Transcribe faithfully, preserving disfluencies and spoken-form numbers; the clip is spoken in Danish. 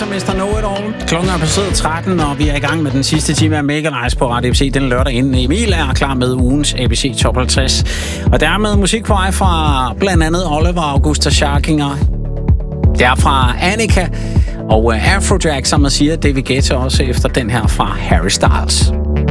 altså mister Know-It-All. Klokken er passeret tretten, og vi er i gang med den sidste time af Mega Nice på Radio A B C den lørdag inden. Emil er klar med ugens A B C Top halvtreds. Og dermed musik på vej fra blandt andet Oliver og Augusta Scharkinger. Det er fra Annika og Afrojack, som man siger, David Guetta også efter den her fra Harry Styles.